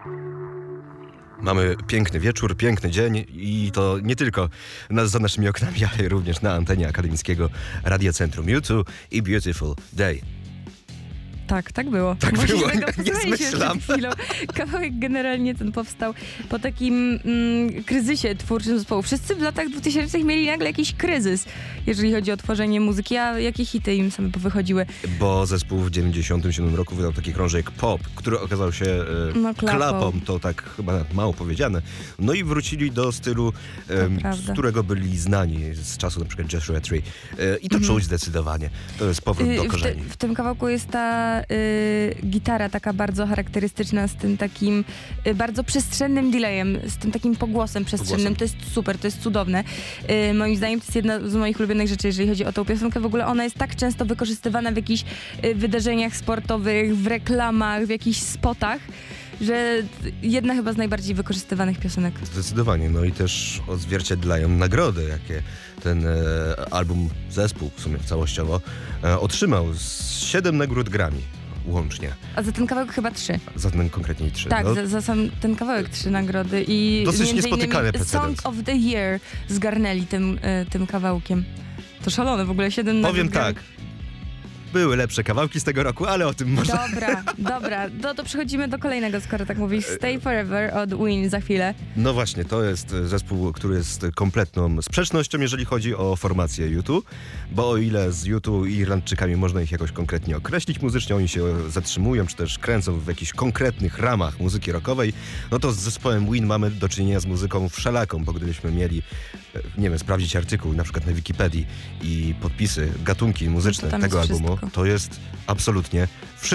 Mamy piękny wieczór, piękny dzień i to nie tylko za naszymi oknami, ale również na antenie akademickiego Radiocentrum U2 i Beautiful Day. Tak było. Tak Możliwe, było, go nie posłuchaliśmy zmyślam. przed chwilą. Kawałek generalnie ten powstał po takim kryzysie twórczym zespołu. Wszyscy w latach 2000 mieli nagle jakiś kryzys, jeżeli chodzi o tworzenie muzyki, a jakie hity im same powychodziły. Bo zespół w 97 roku wydał taki krążek Pop, który okazał się klapą, to tak chyba mało powiedziane. No i wrócili do stylu, z którego byli znani z czasu na przykład Joshua Tree. I to czuć zdecydowanie. To jest powrót do korzeni. W tym kawałku jest ta gitara taka bardzo charakterystyczna z tym takim bardzo przestrzennym delayem, z tym takim pogłosem przestrzennym. To jest super, to jest cudowne. Moim zdaniem to jest jedna z moich ulubionych rzeczy, jeżeli chodzi o tę piosenkę. W ogóle ona jest tak często wykorzystywana w jakichś wydarzeniach sportowych, w reklamach, w jakichś spotach, że jedna chyba z najbardziej wykorzystywanych piosenek. Zdecydowanie. No i też odzwierciedlają nagrody, jakie ten zespół w sumie całościowo otrzymał. 7 nagród Grammy łącznie. A za ten kawałek chyba 3. Za ten konkretnie 3. Tak, za sam ten kawałek 3 nagrody. I dosyć niespotykany precedens. Song of the Year zgarnęli tym kawałkiem. To szalone w ogóle, 7 nagród. Powiem tak. Były lepsze kawałki z tego roku, ale o tym można... Dobra. To przechodzimy do kolejnego, skoro tak mówisz. Stay Forever od Win za chwilę. No właśnie, to jest zespół, który jest kompletną sprzecznością, jeżeli chodzi o formację U2, bo o ile z U2 i Irlandczykami można ich jakoś konkretnie określić muzycznie, oni się zatrzymują, czy też kręcą w jakichś konkretnych ramach muzyki rockowej, no to z zespołem Win mamy do czynienia z muzyką wszelaką, bo gdybyśmy mieli, nie wiem, sprawdzić artykuł na przykład na Wikipedii i podpisy, gatunki muzyczne tego albumu, to jest absolutnie wszystko.